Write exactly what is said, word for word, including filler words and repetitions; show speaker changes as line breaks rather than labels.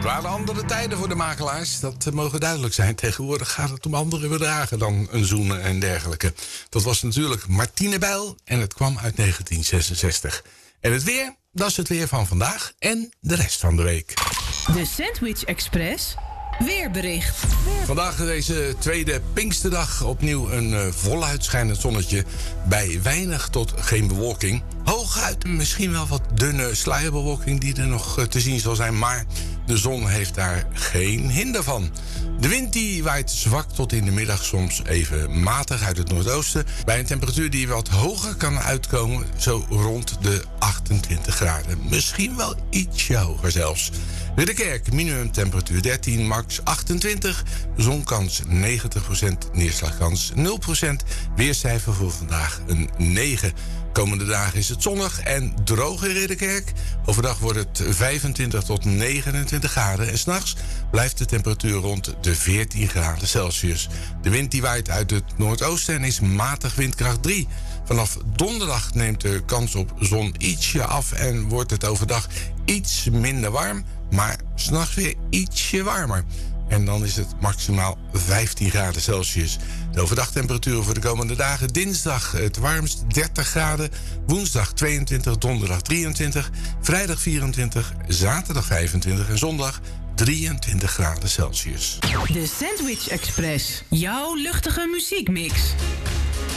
waren andere tijden voor de makelaars. Dat uh, mogen duidelijk zijn. Tegenwoordig gaat het om andere bedragen dan een zoenen en dergelijke. Dat was natuurlijk Martine Bijl en het kwam uit negentien zesenzestig. En het weer, dat is het weer van vandaag en de rest van de week.
De Sandwich Express weerbericht.
Vandaag deze tweede Pinksterdag opnieuw een uh, voluit schijnend zonnetje bij weinig tot geen bewolking. Hooguit misschien wel wat dunne sluierbewolking die er nog uh, te zien zal zijn, maar de zon heeft daar geen hinder van. De wind die waait zwak tot in de middag soms even matig uit het noordoosten, bij een temperatuur die wat hoger kan uitkomen, zo rond de achtentwintig graden. Misschien wel ietsje hoger zelfs. Ridderkerk, minimumtemperatuur dertien, max achtentwintig. Zonkans negentig procent, neerslagkans nul procent. Weercijfer voor vandaag een negen. Komende dagen is het zonnig en droog in Ridderkerk. Overdag wordt het vijfentwintig tot negenentwintig graden. En 's nachts blijft de temperatuur rond de veertien graden Celsius. De wind die waait uit het noordoosten en is matig windkracht drie. Vanaf donderdag neemt de kans op zon ietsje af en wordt het overdag iets minder warm, maar 's nachts weer ietsje warmer. En dan is het maximaal vijftien graden Celsius. De overdagtemperatuur voor de komende dagen: dinsdag het warmst dertig graden, woensdag tweeëntwintig, donderdag drieëntwintig, vrijdag vierentwintig, zaterdag vijfentwintig en zondag drieëntwintig graden Celsius.
De Sandwich Express, jouw luchtige muziekmix.